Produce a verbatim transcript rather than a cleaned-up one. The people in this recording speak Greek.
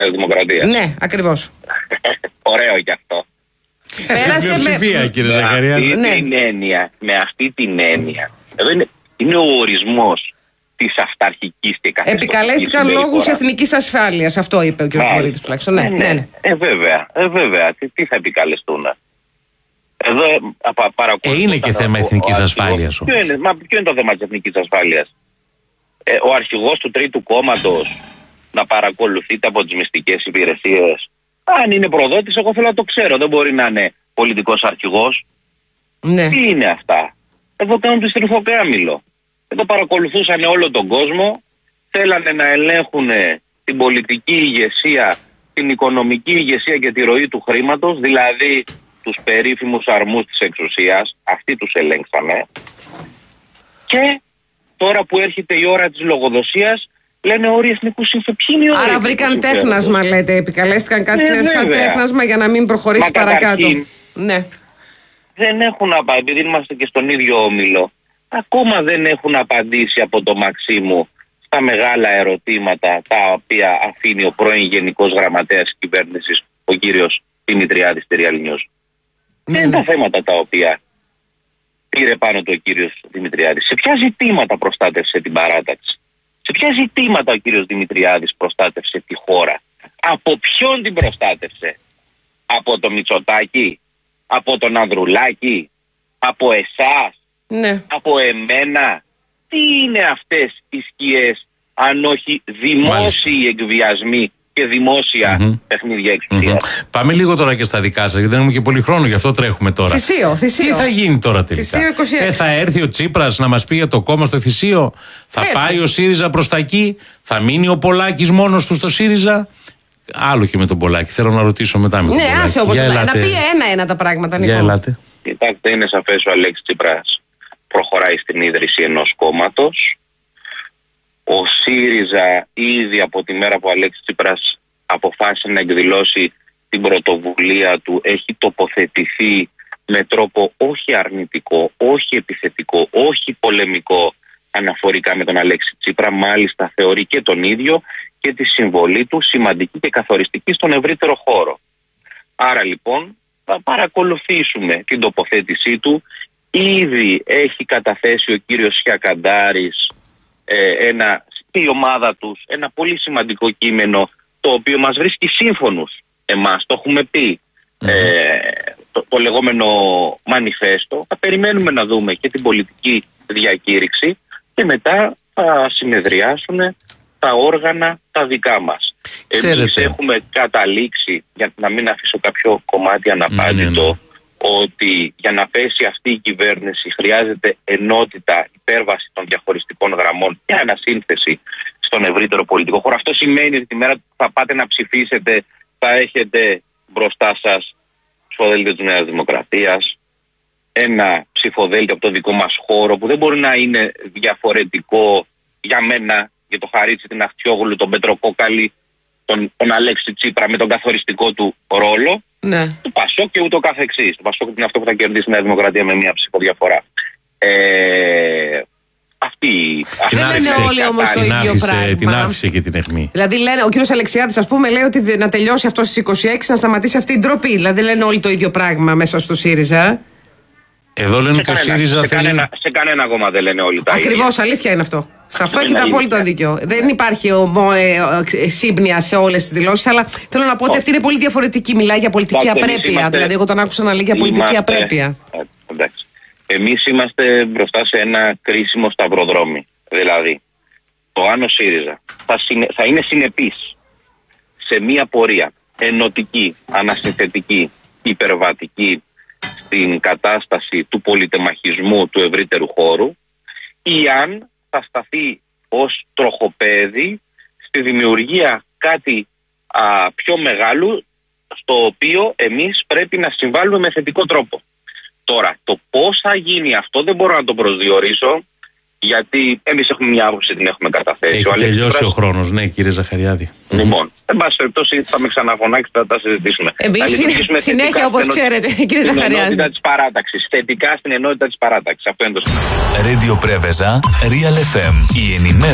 Δημοκρατία. Ναι, ακριβώς. Ωραίο κι αυτό. Πέρασε με... κύριε Ζαχαριάδη. Με αυτή ναι. την έννοια, με αυτή την έννοια. Εδώ είναι, είναι ο ορισμός της αυταρχικής και καθεστωτικής. Επικαλέστηκαν λόγους εθνικής ασφάλειας. Αυτό είπε ο κ. Βορύδης τουλάχιστον. Ναι, ναι, ναι. ναι. Ε, βέβαια. Ε, βέβαια. Τι, τι θα επικαλεστούν. Εδώ ε, είναι και θέμα εθνικής ασφάλειας. Ποιο είναι, μα, ποιο είναι το θέμα της εθνικής ασφάλειας. Ε, ο αρχηγός του τρίτου κόμματος να παρακολουθείται από τις μυστικές υπηρεσίες. Αν είναι προδότης, εγώ θέλω να το ξέρω. Δεν μπορεί να είναι πολιτικός αρχηγός. Ναι. Τι είναι αυτά. Εδώ κάνουν τη στριφοκάμιλο. Εδώ παρακολουθούσαν όλο τον κόσμο. Θέλανε να ελέγχουν την πολιτική ηγεσία, την οικονομική ηγεσία και τη ροή του χρήματος. Δηλαδή τους περίφημους αρμούς της εξουσίας. Αυτοί τους ελέγξανε. Και τώρα που έρχεται η ώρα της λογοδοσίας, λένε όροι εθνικού συμφέροντος. Άρα βρήκαν τέχνασμα, λέτε. Επικαλέστηκαν κάτι ναι, σαν τέχνασμα για να μην προχωρήσει Μα παρακάτω. Ναι. Δεν έχουν απαντήσει, επειδή είμαστε και στον ίδιο όμιλο, ακόμα δεν έχουν απαντήσει από το Μαξίμου στα μεγάλα ερωτήματα τα οποία αφήνει ο πρώην Γενικός Γραμματέας της Κυβέρνησης, ο κύριος Δημητριάδης στη Real News. Ναι, είναι ναι. τα θέματα τα οποία πήρε πάνω του ο κύριος Δημητριάδης. Σε ποια ζητήματα προστάτευσε την παράταξη. Σε ποια ζητήματα ο κύριος Δημητριάδης προστάτευσε τη χώρα. Από ποιον την προστάτευσε. Από το Μητσοτάκη. Από τον Ανδρουλάκη. Από εσάς. Ναι. Από εμένα. Τι είναι αυτές οι σκιές αν όχι δημόσιοι εκβιασμοί και δημόσια mm-hmm. παιχνίδια εξουσίας. Mm-hmm. Πάμε λίγο τώρα και στα δικά σας, γιατί δεν έχουμε και πολύ χρόνο, γι' αυτό τρέχουμε τώρα. Θυσίο, θυσίο. Τι θα γίνει τώρα τελικά. Ε, θα έρθει ο Τσίπρας να μας πει για το κόμμα στο θυσίο. Θα έρθει. Πάει ο ΣΥΡΙΖΑ προς τα εκεί. Θα μείνει ο Πολάκης μόνος του στο ΣΥΡΙΖΑ. Άλλο και με τον Πολάκη. Θέλω να ρωτήσω μετά με τον ναι, Πολάκη. Άσε, όπως να, να πει ένα-ένα τα πράγματα. Για ελάτε. Κοιτάξτε, είναι σαφές ο Αλέξης Τσίπρας προχωράει στην ίδρυση ενός κόμματος. Ο ΣΥΡΙΖΑ ήδη από τη μέρα που ο Αλέξης Τσίπρας αποφάσισε να εκδηλώσει την πρωτοβουλία του έχει τοποθετηθεί με τρόπο όχι αρνητικό, όχι επιθετικό, όχι πολεμικό αναφορικά με τον Αλέξη Τσίπρα. Μάλιστα θεωρεί και τον ίδιο και τη συμβολή του σημαντική και καθοριστική στον ευρύτερο χώρο. Άρα λοιπόν θα παρακολουθήσουμε την τοποθέτησή του. Ήδη έχει καταθέσει ο κύριος Χιακαντάρης ε, ένα, η ομάδα τους ένα πολύ σημαντικό κείμενο το οποίο μας βρίσκει σύμφωνους εμάς, το έχουμε πει, mm-hmm. ε, το, το λεγόμενο μανιφέστο. Θα περιμένουμε να δούμε και την πολιτική διακήρυξη και μετά θα συνεδριάσουν τα όργανα τα δικά μας. Εμείς έχουμε καταλήξει, για να μην αφήσω κάποιο κομμάτι αναπάντητο, mm-hmm. ότι για να πέσει αυτή η κυβέρνηση χρειάζεται ενότητα, υπέρβαση των διαχωριστικών γραμμών και ανασύνθεση στον ευρύτερο πολιτικό χώρο. Αυτό σημαίνει ότι τη μέρα που θα πάτε να ψηφίσετε θα έχετε μπροστά σας ψηφοδέλτιο της Νέας Δημοκρατίας, ένα ψηφοδέλτιο από το δικό μας χώρο που δεν μπορεί να είναι διαφορετικό για μένα, για το Χαρίτσι, την Αχτιόγλου, τον Πετροκόκαλη, τον, τον Αλέξη Τσίπρα με τον καθοριστικό του ρόλο. Ναι. Του Πασόκ και ούτω καθεξής. Το Πασόκ είναι αυτό που θα κερδίσει η Νέα Δημοκρατία με μία ψηφοδιαφορά. Ε, αυτή δεν λένε όλοι όμως το ίδιο πράγμα. Την άφησε και την αιχμή. Δηλαδή λένε, ο κύριος Αλεξιάδης, ας πούμε, λέει ότι να τελειώσει αυτό στις είκοσι έξι, να σταματήσει αυτή η ντροπή. Δηλαδή λένε όλοι το ίδιο πράγμα μέσα στο ΣΥΡΙΖΑ. Εδώ λένε και ο ΣΥΡΙΖΑ σε, θέλει... κανένα, σε κανένα κόμμα δεν λένε όλοι τα ίδια. Ακριβώς, αλήθεια είναι αυτό. Σε αυτό έχετε απόλυτο δίκιο. Δεν υπάρχει ομό, ε, ε, σύμπνοια σε όλες τις δηλώσεις, αλλά θέλω να πω ότι αυτή είναι πολύ διαφορετική. Μιλάει για πολιτική Άξε, απρέπεια. Είμαστε... Δηλαδή, εγώ τον άκουσα να λέει για πολιτική είμαστε... απρέπεια. Εντάξει. Εμείς είμαστε μπροστά σε ένα κρίσιμο σταυροδρόμι. Δηλαδή, το αν ο ΣΥΡΙΖΑ θα, συνε... θα είναι συνεπής σε μία πορεία ενωτική, ανασυνθετική, υπερβατική στην κατάσταση του πολυτεμαχισμού του ευρύτερου χώρου, ή αν θα σταθεί ως τροχοπέδι στη δημιουργία κάτι α, πιο μεγάλου, στο οποίο εμείς πρέπει να συμβάλλουμε με θετικό τρόπο. Τώρα, το πώς θα γίνει αυτό δεν μπορώ να το προσδιορίσω, γιατί εμείς έχουμε μια άποψη, την έχουμε καταθέσει. Έχει ο τελειώσει Πράσ... ο χρόνος, ναι, κύριε Ζαχαριάδη. Λοιπόν, εν πάση περιπτώσει θα με ξαναφωνάξετε, θα τα συζητήσουμε. Εμείς συνέχεια, όπως ξέρετε, κύριε Ζαχαριάδη. Στην ενότητα της παράταξης. Θετικά στην ενότητα της παράταξης. Αυτό είναι το σημείο. Radio Preveza, Real εφ εμ. Η ενημέρωση.